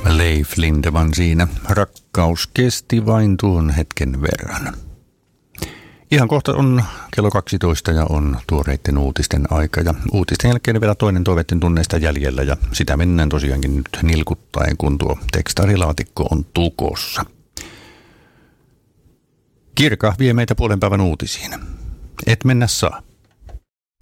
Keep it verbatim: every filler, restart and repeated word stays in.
Leif Lindeman siinä. Rakkaus kesti vain tuon hetken verran. Ihan kohta on kello kaksitoista ja on tuoreitten uutisten aika. Ja uutisten jälkeen vielä toinen toiveiden tunneista jäljellä ja sitä mennään tosiaankin nyt nilkuttaen, kun tuo tekstaarilaatikko on tukossa. Kirka vie meitä puolen päivän uutisiin. Et mennä saa.